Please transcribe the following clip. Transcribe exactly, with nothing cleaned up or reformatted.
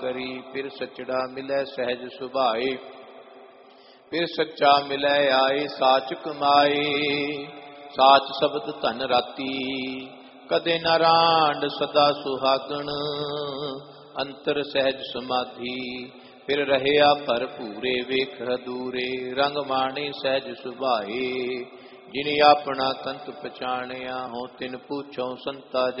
करी फिर सचड़ा मिलै सहज सुभाए। फिर सच्चा मिलै आए साच कमाए। साच शब्द धन राती कदे न रांड सदा सुहागण। अंतर सहज समाधि फिर रहया भरपूरे वेख दूरे। रंग माणे सहज सुभाए जिनि अपना तंत पछाणिया हो तिन पूछो संता